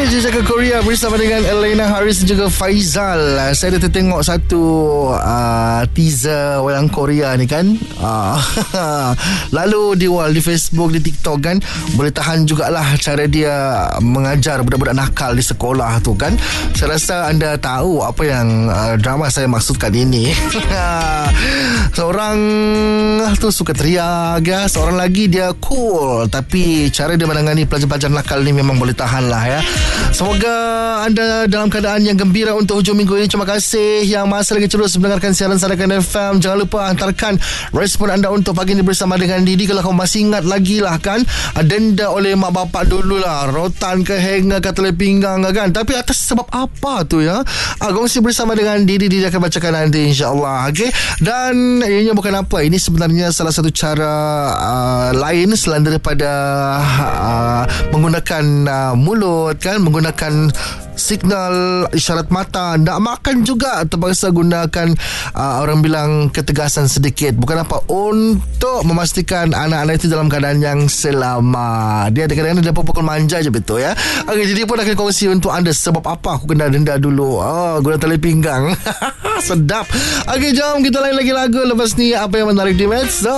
Jejaka Korea bersama dengan Elena Haris dan juga Faizal. Saya dah tertengok satu teaser wayang Korea ni kan. Lalu di wall, di Facebook, di TikTok kan, boleh tahan jugalah cara dia mengajar budak-budak nakal di sekolah tu kan. Saya rasa anda tahu apa yang drama saya maksudkan ini. Seorang tu suka teriak ya, seorang lagi dia cool, tapi cara dia menangani pelajar-pelajar nakal ni memang boleh tahan lah ya. Semoga anda dalam keadaan yang gembira untuk hujung minggu ini. Terima kasih yang masih lagi terus mendengarkan siaran Sarakan FM. Jangan lupa hantarkan respon anda untuk pagi ini bersama dengan Didi. Kalau kamu masih ingat lagi lah kan, denda oleh mak bapak dulu lah, rotan ke hanger ke tali pinggang kan, tapi atas sebab apa tu ya? Kongsi bersama dengan Didi. Didi akan bacakan nanti insyaAllah. Okay? Dan ini bukan apa, ini sebenarnya salah satu cara lain selain daripada menggunakan mulut kan, menggunakan signal isyarat mata. Nak makan juga terpaksa gunakan orang bilang ketegasan sedikit. Bukan apa, untuk memastikan anak-anak itu dalam keadaan yang selamat. Dia kadang-kadang dia pukul manja je, betul ya. Okay, jadi pun akan kongsi untuk anda sebab apa aku kena denda dulu. Guna tali pinggang. Sedap. Okay, jom kita lain lagi lagu lepas ni. Apa yang menarik di Medsos.